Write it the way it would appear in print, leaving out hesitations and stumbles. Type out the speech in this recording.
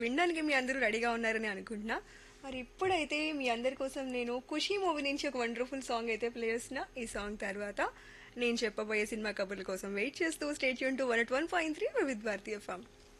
వినడానికి మీ అందరూ రెడీగా ఉన్నారని అనుకుంటున్నా. మరి ఇప్పుడైతే మీ అందరి కోసం నేను 'ఖుషి' మూవీ నుంచి ఒక వండర్‌ఫుల్ సాంగ్ అయితే ప్లే చేస్తున్నా. ఈ సాంగ్ తర్వాత నేను చెప్పబోయే సినిమా కబుర్ల కోసం వెయిట్ చేస్తూ stay tune to 101.3 with Bharatiya FM.